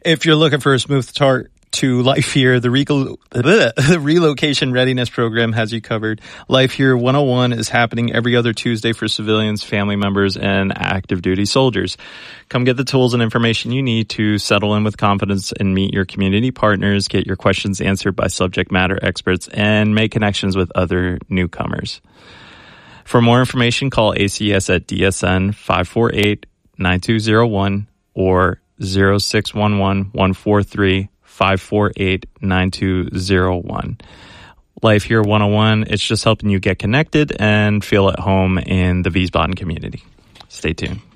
If you're looking for a smooth start to Life Here, the Relocation Readiness Program has you covered. Life Here 101 is happening every other Tuesday for civilians, family members, and active duty soldiers. Come get the tools and information you need to settle in with confidence and meet your community partners, get your questions answered by subject matter experts, and make connections with other newcomers. For more information, call ACS at DSN 548-9201 or 0611-143-548-9201. Life Here 101, it's just helping you get connected and feel at home in the Wiesbaden community. Stay tuned.